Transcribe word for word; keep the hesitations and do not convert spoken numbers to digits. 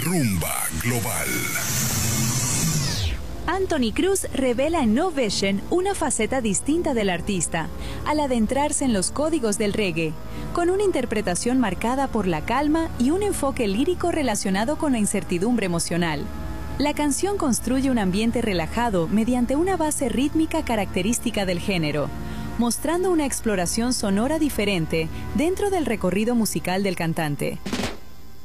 Rumba Global. Anthony Cruz revela en No Vision una faceta distinta del artista, al adentrarse en los códigos del reggae, con una interpretación marcada por la calma y un enfoque lírico relacionado con la incertidumbre emocional. La canción construye un ambiente relajado mediante una base rítmica característica del género, mostrando una exploración sonora diferente dentro del recorrido musical del cantante.